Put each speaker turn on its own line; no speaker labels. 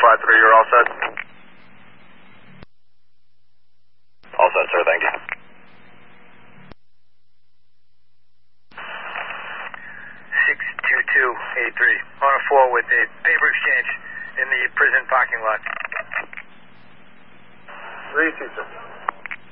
5-3, you're all set? All set, sir, thank you.
62283, on a 4 with a paper exchange in the prison parking lot.
3-2, sir.